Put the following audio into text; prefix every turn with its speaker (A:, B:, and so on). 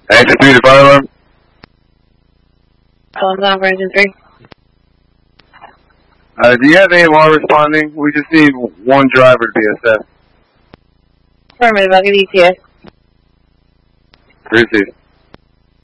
A: Engine 3 to fire alarm.
B: Calling down for engine 3.
A: Do you have AMR responding? We just need one driver to be assessed.
B: Affirmative, I'll give you ETA.
A: Received.